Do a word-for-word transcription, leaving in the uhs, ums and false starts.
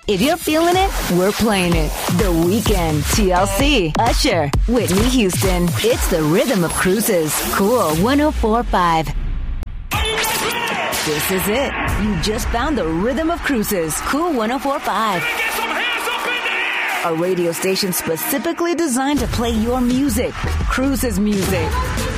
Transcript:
If you're feeling it, we're playing it. The Weeknd, T L C, Usher, Whitney Houston. It's the rhythm of cruises. Cool one oh four point five. This is it. You just found the rhythm of cruises. Cool one oh four point five. A radio station specifically designed to play your music. Cruises music.